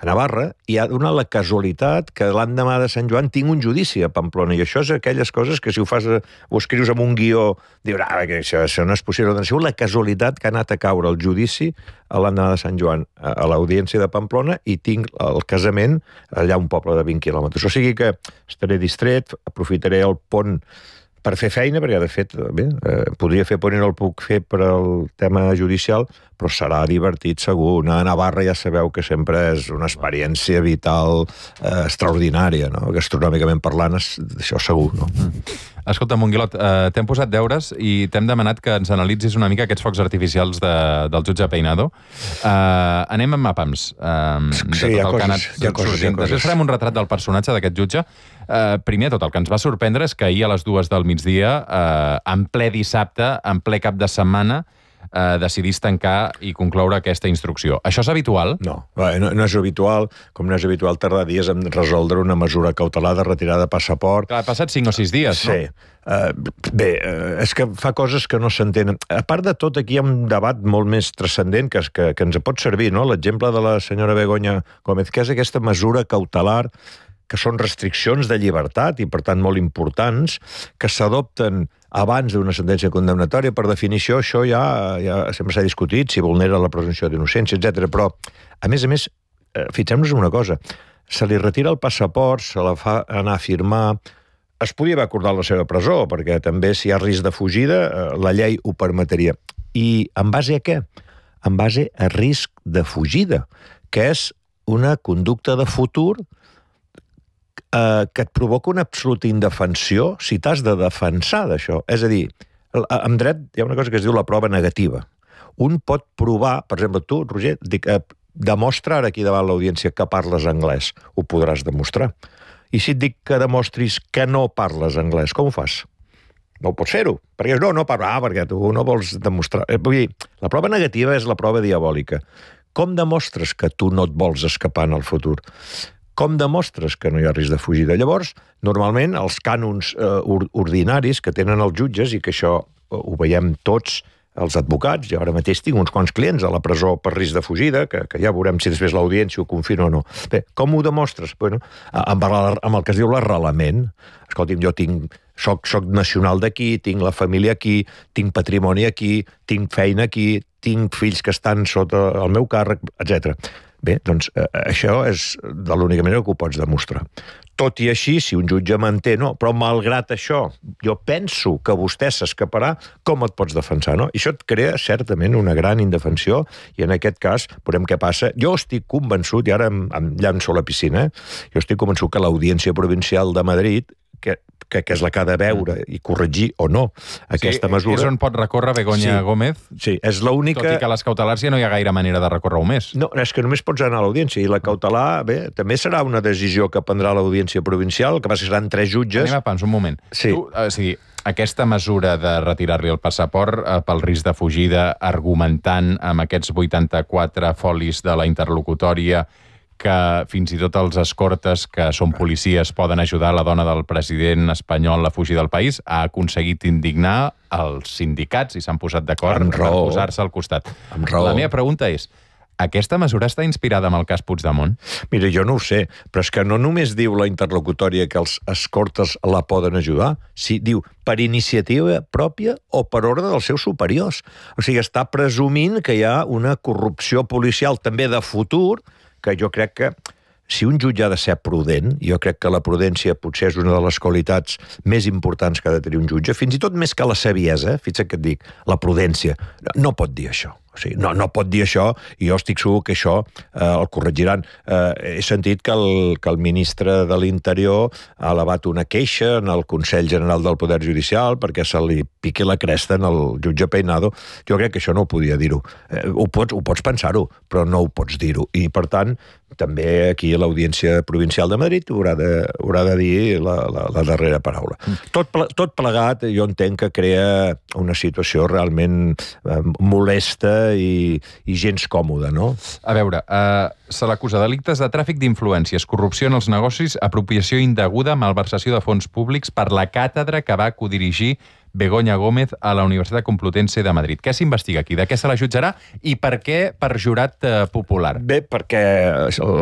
a Navarra, i ha donat la casualitat que l'endemà de Sant Joan tinc un judici a Pamplona, i això és aquelles coses que si ho fas, ho escrius amb un guió, dius, que això no és possible. Ha sigut la casualitat que ha anat a caure el judici a l'endemà de Sant Joan a l'Audiència de Pamplona, i tinc el casament allà a un poble de 20 quilòmetres. O sigui que estaré distret, aprofitaré el pont per fer feina, perquè, de fet, bé, podria fer pont i no el puc fer per al tema judicial, però serà divertit, segur. Anar a Navarra ja sabeu que sempre és una experiència vital extraordinària, no? Gastronòmicament parlant, això segur, no? Escolta, Monguilot, t'hem posat deures i t'hem demanat que ens analitzis una mica aquests focs artificials del jutge Peinado. Anem amb mapams. Sí, hi ha coses. Després farem un retrat del personatge d'aquest jutge. Primer de tot, el que ens va sorprendre és que ahir a les 2 del migdia, en ple dissabte, en ple cap de setmana, decidís tancar i concloure aquesta instrucció. Això és habitual? No, no és habitual, com no és habitual tardar dies en resoldre una mesura cautelar de retirada de passaport. Clar, ha passat 5 o 6 dies, no? Sí. Bé, és que fa coses que no s'entenen. A part de tot, aquí hi ha un debat molt més transcendent que ens pot servir, no? L'exemple de la senyora Begoña Gómez, que és aquesta mesura cautelar, que són restriccions de llibertat i, per tant, molt importants, que s'adopten abans d'una sentència condemnatòria. Per definició, això ja sempre s'ha discutit, si vulnera la presumpció d'innocència, etc. Però, a més, fixem-nos en una cosa. Se li retira el passaport, se la fa anar a firmar. Es podia haver acordat la seva presó, perquè també, si hi ha risc de fugida, la llei ho permetria. I en base a què? En base a risc de fugida, que és una conducta de futur que et provoca una absoluta indefensió si t'has de defensar d'això. És a dir, en dret hi ha una cosa que es diu la prova negativa. Un pot provar, per exemple, tu, Roger, demostra ara aquí davant l'audiència que parles anglès. Ho podràs demostrar. I si et dic que demostris que no parles anglès, com ho fas? No ho pots fer-ho. Perquè no parlar, perquè tu no vols demostrar. Vull dir, la prova negativa és la prova diabòlica. Com demostres que tu no et vols escapar en el futur? Com demostres que no hi ha risc de fugida? Llavors, normalment, els cànons ordinaris que tenen els jutges, i que això ho veiem tots els advocats, i ara mateix tinc uns quants clients a la presó per risc de fugida, que ja veurem si després l'audiència ho confirma o no. Bé, com ho demostres? Bueno, amb el que es diu l'arrelament. Escolti'm, jo soc nacional d'aquí, tinc la família aquí, tinc patrimoni aquí, tinc feina aquí, tinc fills que estan sota el meu càrrec, etc. Bé, doncs això és de l'única manera que ho pots demostrar. Tot i així, si un jutge manté, no, però malgrat això, jo penso que vostè s'escaparà, com et pots defensar, no? I això et crea certament una gran indefensió, i en aquest cas, veurem què passa. Jo estic convençut, i ara em llanço a la piscina, jo estic convençut que l'Audiència Provincial de Madrid, que és la que ha de veure i corregir o no aquesta mesura. És on pot recórrer Begoña Gómez. Sí, és l'única... Tot i que a les cautelars ja no hi ha gaire manera de recórrer-ho més. No, és que només pots anar a l'audiència, i la cautelar, bé, també serà una decisió que prendrà l'Audiència Provincial, que seran 3 jutges. Anem a pams, un moment. Sí. Aquesta mesura de retirar-li el passaport pel risc de fugida, argumentant amb aquests 84 folis de la interlocutòria que fins i tot els escortes, que són policies, poden ajudar la dona del president espanyol a fugir del país, ha aconseguit indignar els sindicats i s'han posat d'acord en posar-se al costat. La meva pregunta és, aquesta mesura està inspirada en el cas Puigdemont? Mira, jo no ho sé, però és que no només diu la interlocutòria que els escortes la poden ajudar, diu per iniciativa pròpia o per ordre dels seus superiors. O sigui, està presumint que hi ha una corrupció policial també de futur, que jo crec que si un jutge ha de ser prudent, jo crec que la prudència potser és una de les qualitats més importants que ha de tenir un jutge, fins i tot més que la saviesa, fixa't que et dic, la prudència, no pot dir això. O sigui, no pot dir això, i jo estic segur que això el corregiran. He sentit que el ministre de l'Interior ha elevat una queixa en el Consell General del Poder Judicial perquè se li piqui la cresta en el jutge Peinado. Jo crec que això no ho podia dir-ho. Ho pots pensar-ho, però no ho pots dir-ho. I, per tant, també aquí a l'Audiència Provincial de Madrid haurà de dir la darrera paraula. Tot plegat, jo entenc que crea una situació realment molesta i gens còmoda, no? A veure, se l'acusa de delictes de tràfic d'influències, corrupció en els negocis, apropiació indeguda, malversació de fons públics per la càtedra que va codirigir Begoña Gómez a la Universitat Complutense de Madrid. Què s'investiga aquí? De què se la jutjarà i per què per jurat popular? Bé, perquè